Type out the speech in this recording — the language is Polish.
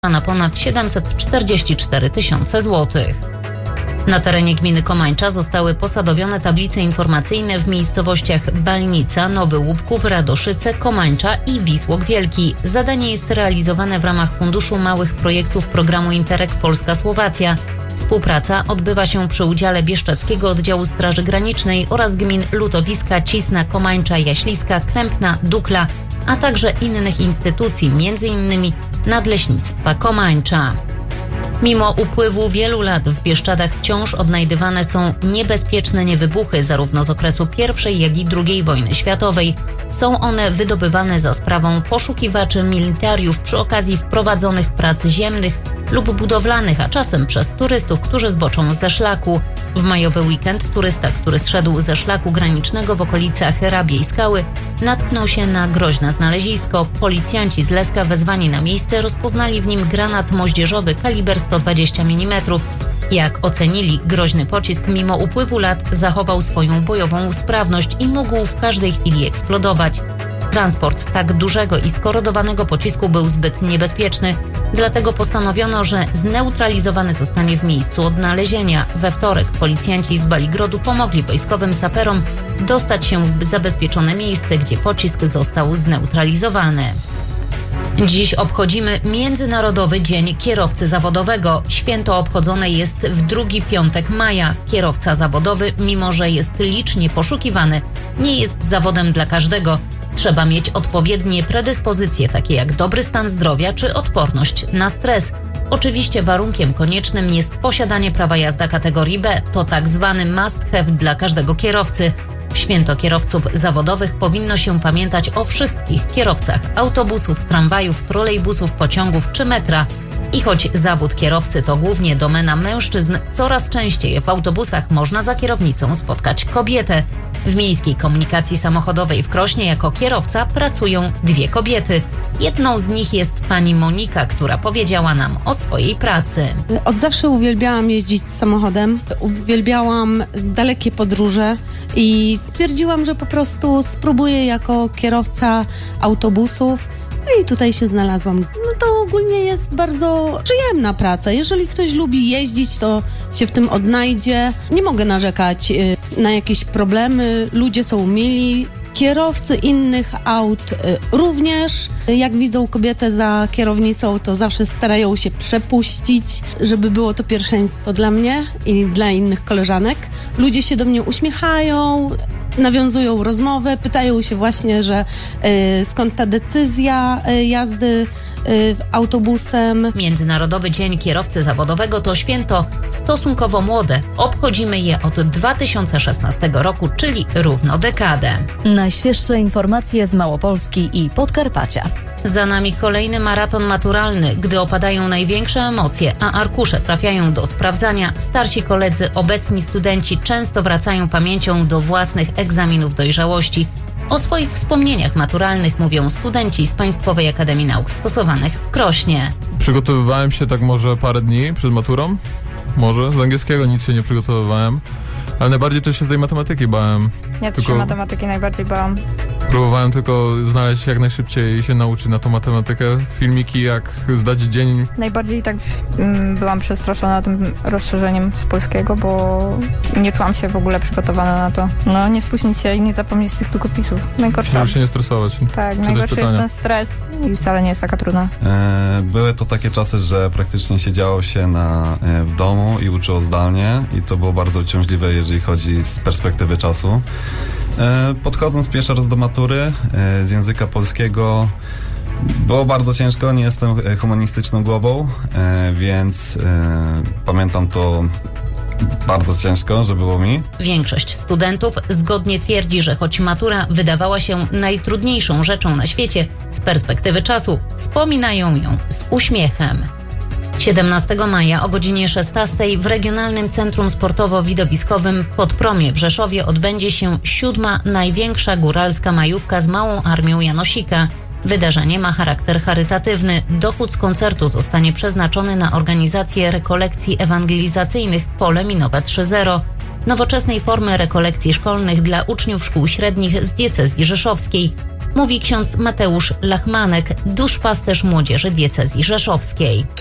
na ponad 744 tysiące złotych. Na terenie gminy Komańcza zostały posadowione tablice informacyjne w miejscowościach Balnica, Nowy Łupków, Radoszyce, Komańcza i Wisłok Wielki. Zadanie jest realizowane w ramach Funduszu Małych Projektów Programu Interreg Polska-Słowacja. Współpraca odbywa się przy udziale Bieszczadzkiego Oddziału Straży Granicznej oraz gmin Lutowiska, Cisna, Komańcza, Jaśliska, Krępna, Dukla, a także innych instytucji, m.in. Nadleśnictwa Komańcza. Mimo upływu wielu lat w Bieszczadach wciąż odnajdywane są niebezpieczne niewybuchy zarówno z okresu I, jak i II wojny światowej. Są one wydobywane za sprawą poszukiwaczy militariów przy okazji wprowadzonych prac ziemnych lub budowlanych, a czasem przez turystów, którzy zboczą ze szlaku. W majowy weekend turysta, który zszedł ze szlaku granicznego w okolicach Rabiej Skały, natknął się na groźne znalezisko. Policjanci z Leska wezwani na miejsce rozpoznali w nim granat moździerzowy kaliber 120 mm. Jak ocenili, groźny pocisk mimo upływu lat zachował swoją bojową sprawność i mógł w każdej chwili eksplodować. Transport tak dużego i skorodowanego pocisku był zbyt niebezpieczny, dlatego postanowiono, że zneutralizowany zostanie w miejscu odnalezienia. We wtorek policjanci z Baligrodu pomogli wojskowym saperom dostać się w zabezpieczone miejsce, gdzie pocisk został zneutralizowany. Dziś obchodzimy Międzynarodowy Dzień Kierowcy Zawodowego. Święto obchodzone jest w drugi piątek maja. Kierowca zawodowy, mimo że jest licznie poszukiwany, nie jest zawodem dla każdego. Trzeba mieć odpowiednie predyspozycje, takie jak dobry stan zdrowia czy odporność na stres. Oczywiście warunkiem koniecznym jest posiadanie prawa jazdy kategorii B. To tak zwany must have dla każdego kierowcy. W święto kierowców zawodowych powinno się pamiętać o wszystkich kierowcach autobusów, tramwajów, trolejbusów, pociągów czy metra. I choć zawód kierowcy to głównie domena mężczyzn, coraz częściej w autobusach można za kierownicą spotkać kobietę. W miejskiej komunikacji samochodowej w Krośnie jako kierowca pracują dwie kobiety. Jedną z nich jest pani Monika, która powiedziała nam o swojej pracy. Od zawsze uwielbiałam jeździć samochodem, uwielbiałam dalekie podróże i stwierdziłam, że po prostu spróbuję jako kierowca autobusów. No i tutaj się znalazłam. No to ogólnie jest bardzo przyjemna praca. Jeżeli ktoś lubi jeździć, to się w tym odnajdzie. Nie mogę narzekać na jakieś problemy. Ludzie są mili. Kierowcy innych aut również. Jak widzą kobietę za kierownicą, to zawsze starają się przepuścić, żeby było to pierwszeństwo dla mnie i dla innych koleżanek. Ludzie się do mnie uśmiechają, nawiązują rozmowę, pytają się właśnie, że skąd ta decyzja jazdy autobusem. Międzynarodowy Dzień Kierowcy Zawodowego to święto stosunkowo młode. Obchodzimy je od 2016 roku, czyli równo dekadę. Najświeższe informacje z Małopolski i Podkarpacia. Za nami kolejny maraton maturalny. Gdy opadają największe emocje, a arkusze trafiają do sprawdzania, starsi koledzy, obecni studenci często wracają pamięcią do własnych egzaminów dojrzałości. O swoich wspomnieniach maturalnych mówią studenci z Państwowej Akademii Nauk Stosowanych w Krośnie. Przygotowywałem się tak może parę dni przed maturą. Może. Z angielskiego nic się nie przygotowywałem. Ale najbardziej też się z tej matematyki bałem. Ja też się matematyki najbardziej bałam. Próbowałem tylko znaleźć jak najszybciej i się nauczyć na tą matematykę. Filmiki, jak zdać dzień. Najbardziej tak byłam przestraszona tym rozszerzeniem z polskiego, bo nie czułam się w ogóle przygotowana na to. No, nie spóźnić się i nie zapomnieć tych długopisów. Najgorsze. Żeby się nie stresować. Tak, najgorszy jest ten stres i wcale nie jest taka trudna. Były to takie czasy, że praktycznie siedziało się w domu i uczyło zdalnie i to było bardzo uciążliwe, jeżeli chodzi z perspektywy czasu. Podchodząc pierwszy raz do matury z języka polskiego było bardzo ciężko, nie jestem humanistyczną głową, więc pamiętam to bardzo ciężko, że było mi. Większość studentów zgodnie twierdzi, że choć matura wydawała się najtrudniejszą rzeczą na świecie, z perspektywy czasu wspominają ją z uśmiechem. 17 maja o godzinie 16 w Regionalnym Centrum Sportowo-Widowiskowym Podpromie w Rzeszowie odbędzie się 7. największa góralska majówka z Małą Armią Janosika. Wydarzenie ma charakter charytatywny. Dochód z koncertu zostanie przeznaczony na organizację rekolekcji ewangelizacyjnych Pole Minowe 3.0, nowoczesnej formy rekolekcji szkolnych dla uczniów szkół średnich z diecezji rzeszowskiej. mówi ksiądz Mateusz Lachmanek, duszpasterz młodzieży diecezji rzeszowskiej.